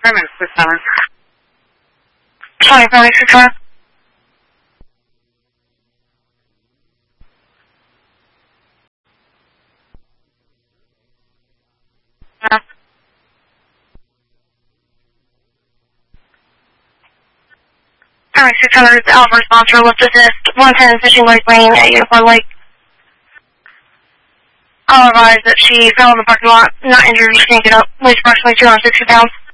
minutes, 6-7. Sorry, Phoenix 6-7. Alright, 600 is Alpha response for lift assist, 110 Fishing Lake Lane at Unicorn Lake. I'll advise that she fell in the parking lot, not injured, she can't get up, weighs approximately 260 pounds.